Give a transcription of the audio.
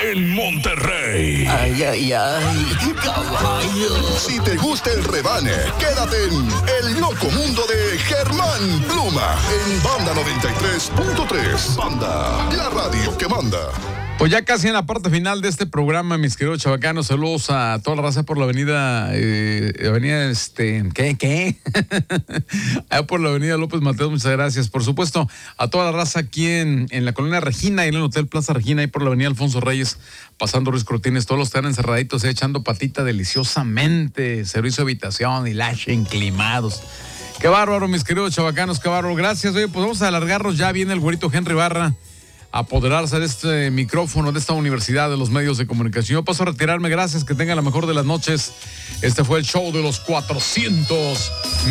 en Monterrey. Ay, ay, ay, caballo. Si te gusta el rebane, quédate en El Loco Mundo de Germán Pluma en Banda 93.3. Banda, la radio que manda. Pues ya casi en la parte final de este programa, mis queridos chavacanos, saludos a toda la raza por la avenida, Allá por la avenida López Mateos, muchas gracias. Por supuesto, a toda la raza aquí en la colonia Regina, y en el Hotel Plaza Regina, ahí por la avenida Alfonso Reyes, pasando Ruiz Cortines, todos los que están encerraditos, echando patita deliciosamente, servicio de habitación y lache enclimados. Qué bárbaro, mis queridos chavacanos, qué bárbaro. Gracias. Oye, pues vamos a alargarnos, ya viene el güerito Henry Barra a apoderarse de este micrófono de esta universidad de los medios de comunicación. Yo paso a retirarme, gracias, que tengan la mejor de las noches. Este fue el show de los 400